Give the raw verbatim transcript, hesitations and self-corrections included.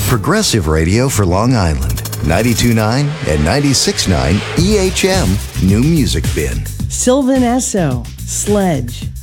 Progressive radio for Long Island. ninety-two point nine and ninety-six point nine E H M New Music Bin. Sylvan Esso, Sledge.